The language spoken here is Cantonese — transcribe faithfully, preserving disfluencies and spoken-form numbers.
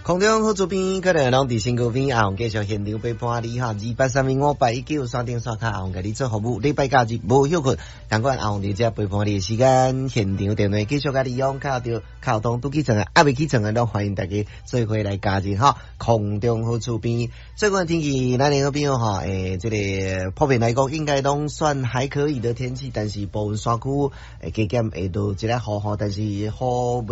空中好主编，可能拢伫身躯边，阿红继续现场陪伴你哈。二八三零五八一九山顶刷卡，阿红给你做服务。礼拜假日无休困，赶快阿红伫遮陪伴你的时间，现场电话继续甲利用，靠着靠东都起床啊，未起床啊，都欢迎大家做伙来加入哈。空中好主编，最近天气咱那边哈，诶，这个普遍来讲应该拢算还可以的天气，但是部分山区诶加减会到一个雨吼，但是雨。